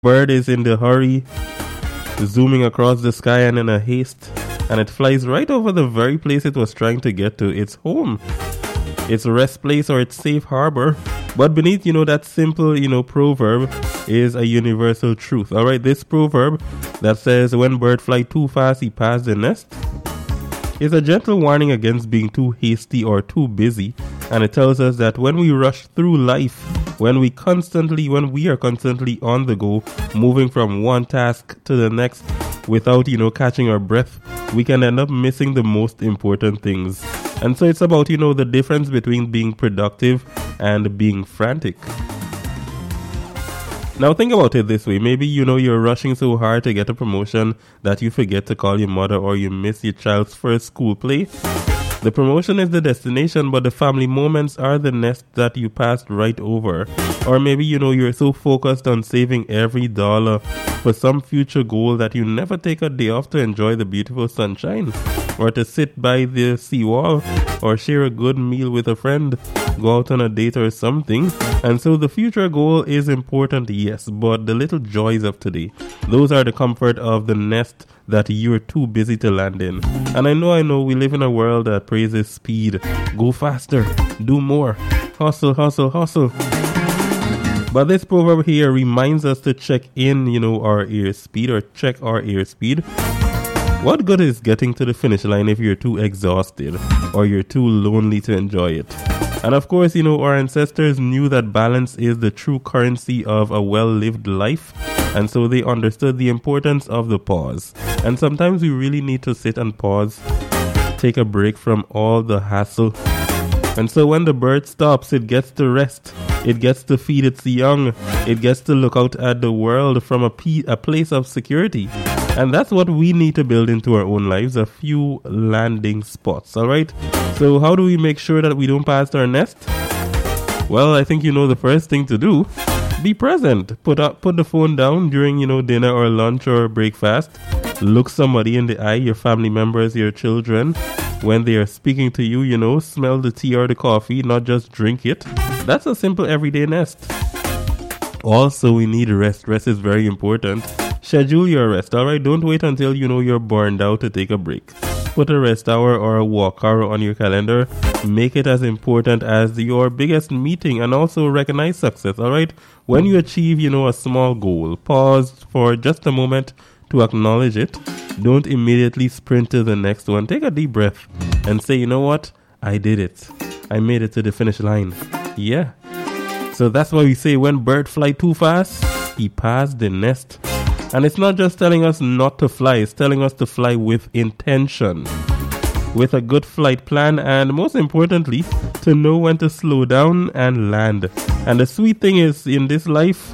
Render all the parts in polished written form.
Bird is in the hurry, zooming across the sky and in a haste, and it flies right over the very place it was trying to get to, its home, its rest place or its safe harbor. But beneath, that simple, proverb is a universal truth. All right, this proverb that says, when bird fly too fast, he pass the nest, is a gentle warning against being too hasty or too busy. And it tells us that when we rush through life, when we are constantly on the go, moving from one task to the next without, catching our breath, we can end up missing the most important things. And so it's about, the difference between being productive and being frantic. Now think about it this way. Maybe, you're rushing so hard to get a promotion that you forget to call your mother, or you miss your child's first school play. The promotion is the destination, but the family moments are the nest that you passed right over. Or maybe, you're so focused on saving every dollar for some future goal that you never take a day off to enjoy the beautiful sunshine, or to sit by the seawall, or share a good meal with a friend, go out on a date or something. And so the future goal is important, yes, but the little joys of today, those are the comfort of the nest that you're too busy to land in. And I know we live in a world that praises speed. Go faster, do more, hustle, hustle, hustle. But this proverb here reminds us to check in, our airspeed, or check our airspeed. What good is getting to the finish line if you're too exhausted or you're too lonely to enjoy it? And of course, our ancestors knew that balance is the true currency of a well-lived life. And so they understood the importance of the pause. And sometimes we really need to sit and pause, take a break from all the hassle. And so when the bird stops, it gets to rest. It gets to feed its young. It gets to look out at the world from a place of security. And that's what we need to build into our own lives, a few landing spots, all right? So how do we make sure that we don't pass our nest? Well, I think the first thing to do, be present. Put the phone down during, dinner or lunch or breakfast. Look somebody in the eye, your family members, your children. When they are speaking to you, smell the tea or the coffee, not just drink it. That's a simple everyday nest. Also, we need rest. Rest is very important. Schedule your rest, alright? Don't wait until you're burned out to take a break. Put a rest hour or a walk hour on your calendar. Make it as important as your biggest meeting, and also recognize success, alright? When you achieve, a small goal, pause for just a moment to acknowledge it. Don't immediately sprint to the next one. Take a deep breath and say, you know what? I did it. I made it to the finish line. Yeah. So that's why we say when bird fly too fast, he passed the nest. And it's not just telling us not to fly, it's telling us to fly with intention, with a good flight plan, and most importantly, to know when to slow down and land. And the sweet thing is, in this life,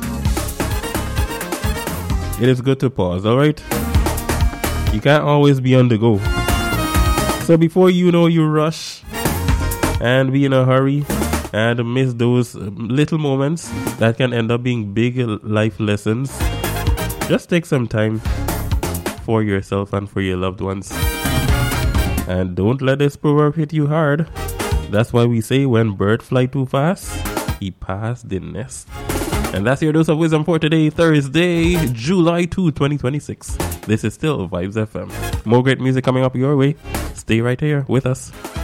it is good to pause, alright? You can't always be on the go. So before you rush and be in a hurry and miss those little moments that can end up being big life lessons, just take some time for yourself and for your loved ones. And don't let this proverb hit you hard. That's why we say when bird fly too fast, he pass the nest. And that's your dose of wisdom for today, Thursday, July 2, 2026. This is still Vibes FM. More great music coming up your way. Stay right here with us.